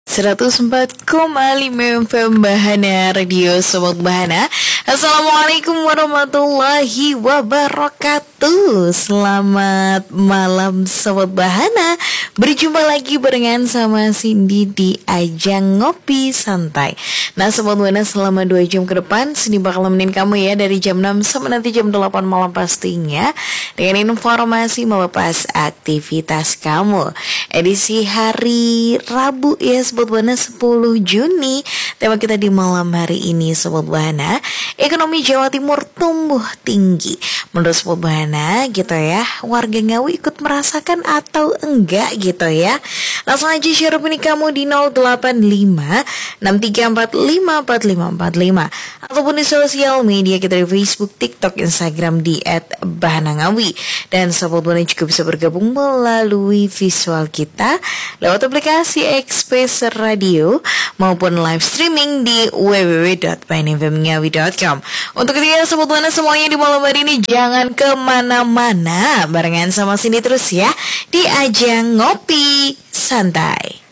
104,5 FM Bahana Radio Sobat Bahana. Assalamualaikum warahmatullahi wabarakatuh. Selamat malam Sobat Bahana. Berjumpa lagi barengan sama Cindy di ajang ngopi santai. Nah Sobat Bahana, selama 2 jam ke depan Cindy bakal nemenin kamu ya, dari jam 6 sampai nanti jam 8 malam pastinya, dengan informasi melepas aktivitas kamu. Edisi hari Rabu ya Sobat Bahana, 10 Juni. Tema kita di malam hari ini Sobat Bahana, ekonomi Jawa Timur tumbuh tinggi. Menurut Sobat Bahana gitu ya, warga Ngawi ikut merasakan atau enggak gitu ya. Langsung aja share opini kamu di 085 6345 4545 ataupun di sosial media kita di Facebook, TikTok, Instagram di @bahanangawi. Dan Sobat Bahana juga bisa bergabung melalui visual kita lewat aplikasi Express Radio maupun live streaming di www.bahanangawi.com. Untuk ketiga Sobat Bahana semuanya di malam hari ini jangan kemana-mana, barengan sama sini terus ya di ajang ngopi santai.